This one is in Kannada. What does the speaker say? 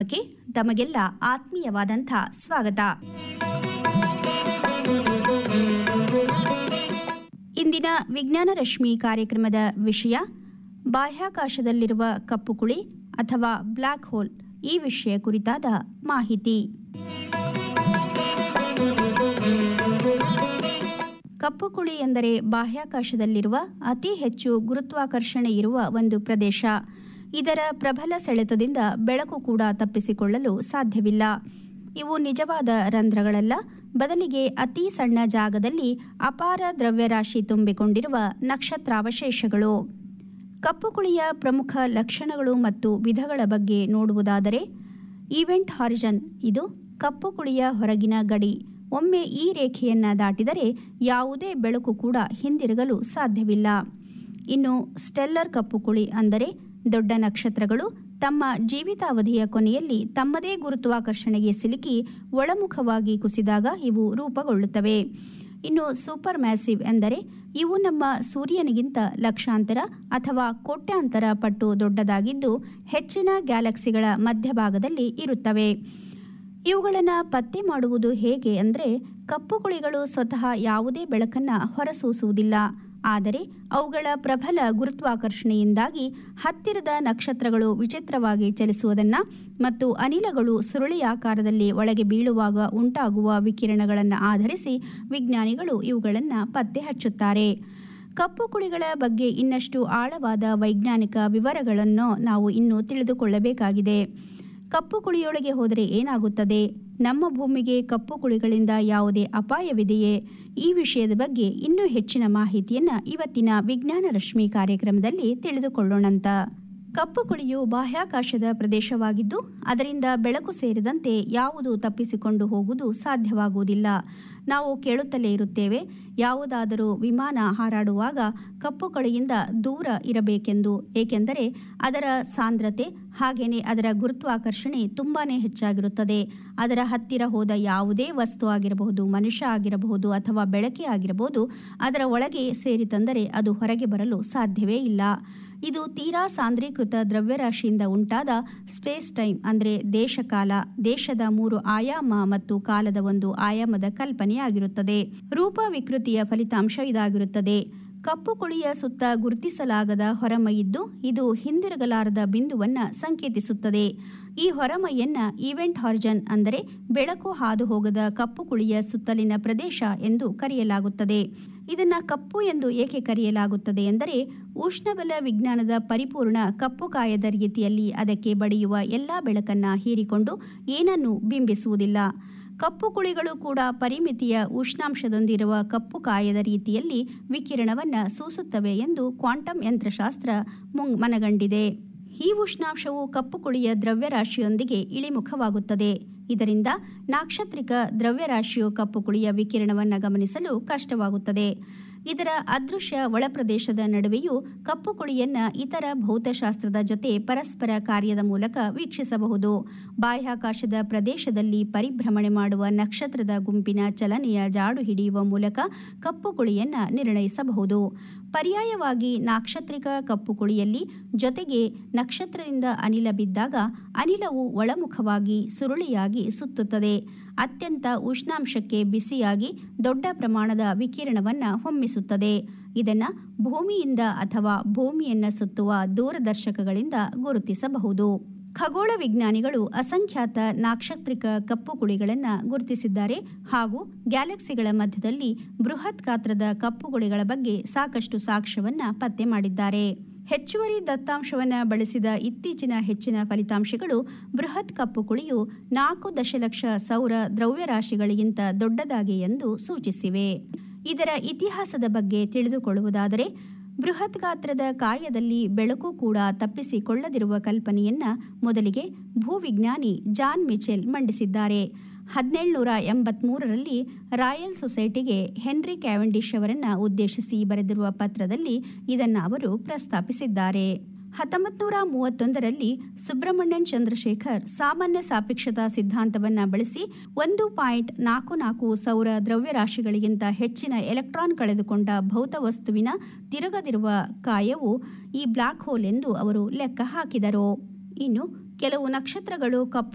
ಕಾರ್ಯಕ್ರಮಕ್ಕೆ ತಮಗೆಲ್ಲ ಆತ್ಮೀಯವಾದಂಥ ಸ್ವಾಗತ. ಇಂದಿನ ವಿಜ್ಞಾನ ರಶ್ಮಿ ಕಾರ್ಯಕ್ರಮದ ವಿಷಯ ಬಾಹ್ಯಾಕಾಶದಲ್ಲಿರುವ ಕಪ್ಪುಕುಳಿ ಅಥವಾ ಬ್ಲ್ಯಾಕ್ ಹೋಲ್. ಈ ವಿಷಯ ಕುರಿತಾದ ಮಾಹಿತಿ. ಕಪ್ಪುಕುಳಿ ಎಂದರೆ ಬಾಹ್ಯಾಕಾಶದಲ್ಲಿರುವ ಅತಿ ಹೆಚ್ಚು ಗುರುತ್ವಾಕರ್ಷಣೆ ಇರುವ ಒಂದು ಪ್ರದೇಶ. ಇದರ ಪ್ರಬಲ ಸೆಳೆತದಿಂದ ಬೆಳಕು ಕೂಡ ತಪ್ಪಿಸಿಕೊಳ್ಳಲು ಸಾಧ್ಯವಿಲ್ಲ. ಇವು ನಿಜವಾದ ರಂಧ್ರಗಳಲ್ಲ, ಬದಲಿಗೆ ಅತಿ ಸಣ್ಣ ಜಾಗದಲ್ಲಿ ಅಪಾರ ದ್ರವ್ಯರಾಶಿ ತುಂಬಿಕೊಂಡಿರುವ ನಕ್ಷತ್ರಾವಶೇಷಗಳು. ಕಪ್ಪುಕುಳಿಯ ಪ್ರಮುಖ ಲಕ್ಷಣಗಳು ಮತ್ತು ವಿಧಗಳ ಬಗ್ಗೆ ನೋಡುವುದಾದರೆ, ಈವೆಂಟ್ ಹಾರಿಜನ್ ಇದು ಕಪ್ಪುಕುಳಿಯ ಹೊರಗಿನ ಗಡಿ. ಒಮ್ಮೆ ಈ ರೇಖೆಯನ್ನು ದಾಟಿದರೆ ಯಾವುದೇ ಬೆಳಕು ಕೂಡ ಹಿಂದಿರುಗಲು ಸಾಧ್ಯವಿಲ್ಲ. ಇನ್ನು ಸ್ಟೆಲ್ಲರ್ ಕಪ್ಪುಕುಳಿ ಅಂದರೆ ದೊಡ್ಡ ನಕ್ಷತ್ರಗಳು ತಮ್ಮ ಜೀವಿತಾವಧಿಯ ಕೊನೆಯಲ್ಲಿ ತಮ್ಮದೇ ಗುರುತ್ವಾಕರ್ಷಣೆಗೆ ಸಿಲುಕಿ ಒಳಮುಖವಾಗಿ ಕುಸಿದಾಗ ಇವು ರೂಪುಗೊಳ್ಳುತ್ತವೆ. ಇನ್ನು ಸೂಪರ್ ಮ್ಯಾಸಿವ್ ಎಂದರೆ ಇವು ನಮ್ಮ ಸೂರ್ಯನಿಗಿಂತ ಲಕ್ಷಾಂತರ ಅಥವಾ ಕೋಟ್ಯಾಂತರ ಪಟ್ಟು ದೊಡ್ಡದಾಗಿದ್ದು ಹೆಚ್ಚಿನ ಗ್ಯಾಲಕ್ಸಿಗಳ ಮಧ್ಯಭಾಗದಲ್ಲಿ ಇರುತ್ತವೆ. ಇವುಗಳನ್ನು ಪತ್ತೆ ಮಾಡುವುದು ಹೇಗೆ ಅಂದರೆ, ಕಪ್ಪುಕುಳಿಗಳು ಸ್ವತಃ ಯಾವುದೇ ಬೆಳಕನ್ನು ಹೊರಸೂಸುವುದಿಲ್ಲ. ಆದರೆ ಅವುಗಳ ಪ್ರಬಲ ಗುರುತ್ವಾಕರ್ಷಣೆಯಿಂದಾಗಿ ಹತ್ತಿರದ ನಕ್ಷತ್ರಗಳು ವಿಚಿತ್ರವಾಗಿ ಚಲಿಸುವುದನ್ನು ಮತ್ತು ಅನಿಲಗಳು ಸುರುಳಿಯಾಕಾರದಲ್ಲಿ ಒಳಗೆ ಬೀಳುವಾಗ ಉಂಟಾಗುವ ವಿಕಿರಣಗಳನ್ನು ಆಧರಿಸಿ ವಿಜ್ಞಾನಿಗಳು ಇವುಗಳನ್ನು ಪತ್ತೆ ಹಚ್ಚುತ್ತಾರೆ. ಕಪ್ಪುಕುಳಿಗಳ ಬಗ್ಗೆ ಇನ್ನಷ್ಟು ಆಳವಾದ ವೈಜ್ಞಾನಿಕ ವಿವರಗಳನ್ನು ನಾವು ಇನ್ನೂ ತಿಳಿದುಕೊಳ್ಳಬೇಕಾಗಿದೆ. ಕಪ್ಪುಕುಳಿಯೊಳಗೆ ಹೋದರೆ ಏನಾಗುತ್ತದೆ? ನಮ್ಮ ಭೂಮಿಗೆ ಕಪ್ಪುಕುಳಿಗಳಿಂದ ಯಾವುದೇ ಅಪಾಯವಿದೆಯೇ? ಈ ವಿಷಯದ ಬಗ್ಗೆ ಇನ್ನೂ ಹೆಚ್ಚಿನ ಮಾಹಿತಿಯನ್ನು ಇವತ್ತಿನ ವಿಜ್ಞಾನ ರಶ್ಮಿ ಕಾರ್ಯಕ್ರಮದಲ್ಲಿ ತಿಳಿದುಕೊಳ್ಳೋಣಂತ. ಕಪ್ಪುಕುಳಿಯು ಬಾಹ್ಯಾಕಾಶದ ಪ್ರದೇಶವಾಗಿದ್ದು ಅದರಿಂದ ಬೆಳಕು ಸೇರಿದಂತೆ ಯಾವುದು ತಪ್ಪಿಸಿಕೊಂಡು ಹೋಗುವುದು ಸಾಧ್ಯವಾಗುವುದಿಲ್ಲ. ನಾವು ಕೇಳುತ್ತಲೇ ಇರುತ್ತೇವೆ, ಯಾವುದಾದರೂ ವಿಮಾನ ಹಾರಾಡುವಾಗ ಕಪ್ಪುಕುಳಿಯಿಂದ ದೂರ ಇರಬೇಕೆಂದು. ಏಕೆಂದರೆ ಅದರ ಸಾಂದ್ರತೆ ಹಾಗೆಯೇ ಅದರ ಗುರುತ್ವಾಕರ್ಷಣೆ ತುಂಬಾ ಹೆಚ್ಚಾಗಿರುತ್ತದೆ. ಅದರ ಹತ್ತಿರ ಹೋದ ಯಾವುದೇ ವಸ್ತು ಆಗಿರಬಹುದು, ಮನುಷ್ಯ ಆಗಿರಬಹುದು ಅಥವಾ ಬೆಳಕೆ ಆಗಿರಬಹುದು, ಅದರ ಒಳಗೆ ಸೇರಿತಂದರೆ ಅದು ಹೊರಗೆ ಬರಲು ಸಾಧ್ಯವೇ ಇಲ್ಲ. ಇದು ತೀರಾ ಸಾಂದ್ರೀಕೃತ ದ್ರವ್ಯರಾಶಿಯಿಂದ ಉಂಟಾದ ಸ್ಪೇಸ್ ಟೈಮ್ ಅಂದರೆ ದೇಶಕಾಲ, ದೇಶದ 3 ಆಯಾಮ ಮತ್ತು ಕಾಲದ 1 ಆಯಾಮದ ಕಲ್ಪನೆಯಾಗಿರುತ್ತದೆ. ರೂಪ ವಿಕೃತಿಯ ಫಲಿತಾಂಶ ಇದಾಗಿರುತ್ತದೆ. ಕಪ್ಪುಕುಳಿಯ ಸುತ್ತ ಗುರುತಿಸಲಾಗದ ಹೊರಮೈಯಿದ್ದು ಇದು ಹಿಂದಿರುಗಲಾರದ ಬಿಂದುವನ್ನು ಸಂಕೇತಿಸುತ್ತದೆ. ಈ ಹೊರಮೈಯನ್ನು ಈವೆಂಟ್ ಹಾರಿಜನ್ ಅಂದರೆ ಬೆಳಕು ಹಾದು ಹೋಗದ ಕಪ್ಪುಕುಳಿಯ ಸುತ್ತಲಿನ ಪ್ರದೇಶ ಎಂದು ಕರೆಯಲಾಗುತ್ತದೆ. ಇದನ್ನು ಕಪ್ಪು ಎಂದು ಏಕೆ ಕರೆಯಲಾಗುತ್ತದೆ ಎಂದರೆ, ಉಷ್ಣಬಲ ವಿಜ್ಞಾನದ ಪರಿಪೂರ್ಣ ಕಪ್ಪು ಕಾಯದ ರೀತಿಯಲ್ಲಿ ಅದಕ್ಕೆ ಬಡಿಯುವ ಎಲ್ಲ ಬೆಳಕನ್ನು ಹೀರಿಕೊಂಡು ಏನನ್ನೂ ಬಿಂಬಿಸುವುದಿಲ್ಲ. ಕಪ್ಪುಕುಳಿಗಳು ಕೂಡ ಪರಿಮಿತಿಯ ಉಷ್ಣಾಂಶದೊಂದಿರುವ ಕಪ್ಪು ಕಾಯದ ರೀತಿಯಲ್ಲಿ ವಿಕಿರಣವನ್ನು ಸೂಸುತ್ತವೆ ಎಂದು ಕ್ವಾಂಟಮ್ ಯಂತ್ರಶಾಸ್ತ್ರ ಮನಗಂಡಿದೆ. ಈ ಉಷ್ಣಾಂಶವು ಕಪ್ಪುಕುಳಿಯ ದ್ರವ್ಯರಾಶಿಯೊಂದಿಗೆ ಇಳಿಮುಖವಾಗುತ್ತದೆ. ಇದರಿಂದ ನಾಕ್ಷತ್ರಿಕ ದ್ರವ್ಯರಾಶಿಯು ಕಪ್ಪುಕುಳಿಯ ವಿಕಿರಣವನ್ನು ಗಮನಿಸಲು ಕಷ್ಟವಾಗುತ್ತದೆ. ಇದರ ಅದೃಶ್ಯ ಒಳಪ್ರದೇಶದ ನಡುವೆಯೂ ಕಪ್ಪುಕುಳಿಯನ್ನು ಇತರ ಭೌತಶಾಸ್ತ್ರದ ಜೊತೆ ಪರಸ್ಪರ ಕಾರ್ಯದ ಮೂಲಕ ವೀಕ್ಷಿಸಬಹುದು. ಬಾಹ್ಯಾಕಾಶದ ಪ್ರದೇಶದಲ್ಲಿ ಪರಿಭ್ರಮಣೆ ಮಾಡುವ ನಕ್ಷತ್ರದ ಗುಂಪಿನ ಚಲನೆಯ ಜಾಡು ಹಿಡಿಯುವ ಮೂಲಕ ಕಪ್ಪುಕುಳಿಯನ್ನು ನಿರ್ಣಯಿಸಬಹುದು. ಪರ್ಯಾಯವಾಗಿ ನಾಕ್ಷತ್ರಿಕ ಕಪ್ಪುಕುಳಿಯಲ್ಲಿ ಜೊತೆಗೆ ನಕ್ಷತ್ರದಿಂದ ಅನಿಲ ಬಿದ್ದಾಗ ಅನಿಲವು ಒಳಮುಖವಾಗಿ ಸುರುಳಿಯಾಗಿ ಸುತ್ತುತ್ತದೆ. ಅತ್ಯಂತ ಉಷ್ಣಾಂಶಕ್ಕೆ ಬಿಸಿಯಾಗಿ ದೊಡ್ಡ ಪ್ರಮಾಣದ ವಿಕಿರಣವನ್ನು ಹೊಮ್ಮಿಸುತ್ತದೆ. ಇದನ್ನು ಭೂಮಿಯಿಂದ ಅಥವಾ ಭೂಮಿಯನ್ನು ಸುತ್ತುವ ದೂರದರ್ಶಕಗಳಿಂದ ಗುರುತಿಸಬಹುದು. ಖಗೋಳ ವಿಜ್ಞಾನಿಗಳು ಅಸಂಖ್ಯಾತ ನಾಕ್ಷತ್ರಿಕ ಕಪ್ಪುಕುಳಿಗಳನ್ನು ಗುರುತಿಸಿದ್ದಾರೆ ಹಾಗೂ ಗ್ಯಾಲಕ್ಸಿಗಳ ಮಧ್ಯದಲ್ಲಿ ಬೃಹತ್ ಗಾತ್ರದ ಕಪ್ಪುಕುಳಿಗಳ ಬಗ್ಗೆ ಸಾಕಷ್ಟು ಸಾಕ್ಷ್ಯವನ್ನು ಪತ್ತೆ ಮಾಡಿದ್ದಾರೆ. ಹೆಚ್ಚುವರಿ ದತ್ತಾಂಶವನ್ನು ಬಳಸಿದ ಇತ್ತೀಚಿನ ಹೆಚ್ಚಿನ ಫಲಿತಾಂಶಗಳು ಬೃಹತ್ ಕಪ್ಪುಕುಳಿಯು 4 ದಶಲಕ್ಷ ಸೌರ ದ್ರವ್ಯರಾಶಿಗಳಿಗಿಂತ ದೊಡ್ಡದಾಗಿದೆ ಎಂದು ಸೂಚಿಸಿವೆ. ಇದರ ಇತಿಹಾಸದ ಬಗ್ಗೆ ತಿಳಿದುಕೊಳ್ಳುವುದಾದರೆ, ಬೃಹತ್ ಗಾತ್ರದ ಕಾಯದಲ್ಲಿ ಬೆಳಕು ಕೂಡ ತಪ್ಪಿಸಿಕೊಳ್ಳದಿರುವ ಕಲ್ಪನೆಯನ್ನು ಮೊದಲಿಗೆ ಭೂವಿಜ್ಞಾನಿ ಜಾನ್ ಮಿಚೆಲ್ ಮಂಡಿಸಿದ್ದಾರೆ. 1783ರಲ್ಲಿ ರಾಯಲ್ ಸೊಸೈಟಿಗೆ ಹೆನ್ರಿ ಕ್ಯಾವೆಂಡಿಶ್ ಅವರನ್ನು ಉದ್ದೇಶಿಸಿ ಬರೆದಿರುವ ಪತ್ರದಲ್ಲಿ ಇದನ್ನು ಅವರು ಪ್ರಸ್ತಾಪಿಸಿದ್ದಾರೆ. 1931ರಲ್ಲಿ ಸುಬ್ರಹ್ಮಣ್ಯನ್ ಚಂದ್ರಶೇಖರ್ ಸಾಮಾನ್ಯ ಸಾಪೇಕ್ಷತಾ ಸಿದ್ಧಾಂತವನ್ನು ಬಳಸಿ 1.44 ಸೌರ ದ್ರವ್ಯರಾಶಿಗಳಿಗಿಂತ ಹೆಚ್ಚಿನ ಎಲೆಕ್ಟ್ರಾನ್ ಕಳೆದುಕೊಂಡ ಭೌತವಸ್ತುವಿನ ತಿರುಗದಿರುವ ಕಾಯವು ಈ ಬ್ಲ್ಯಾಕ್ ಹೋಲ್ ಎಂದು ಅವರು ಲೆಕ್ಕ ಹಾಕಿದರು. ಇನ್ನು ಕೆಲವು ನಕ್ಷತ್ರಗಳು ಕಪ್ಪು